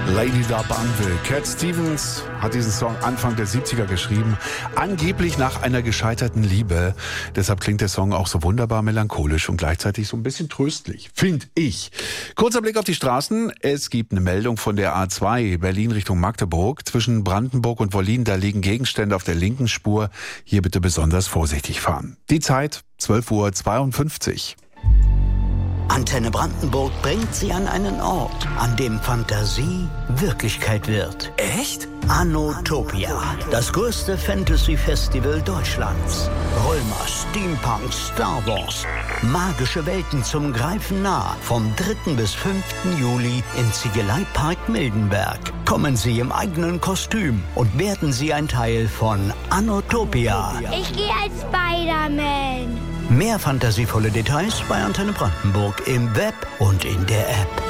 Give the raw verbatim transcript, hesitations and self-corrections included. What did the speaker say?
Lady Da Banville. Cat Stevens hat diesen Song Anfang der siebziger geschrieben, angeblich nach einer gescheiterten Liebe. Deshalb klingt der Song auch so wunderbar melancholisch und gleichzeitig so ein bisschen tröstlich, finde ich. Kurzer Blick auf die Straßen. Es gibt eine Meldung von der A zwei, Berlin Richtung Magdeburg. Zwischen Brandenburg und Wollin, da liegen Gegenstände auf der linken Spur. Hier bitte besonders vorsichtig fahren. Die Zeit zwölf Uhr zweiundfünfzig. Antenne Brandenburg bringt Sie an einen Ort, an dem Fantasie Wirklichkeit wird. Echt? Anotopia, das größte Fantasy-Festival Deutschlands. Römer, Steampunk, Star Wars. Magische Welten zum Greifen nah. Vom dritten bis fünften Juli im Ziegeleipark Mildenberg. Kommen Sie im eigenen Kostüm und werden Sie ein Teil von Anotopia. Ich gehe als Spider-Man. Mehr fantasievolle Details bei Antenne Brandenburg im Web und in der App.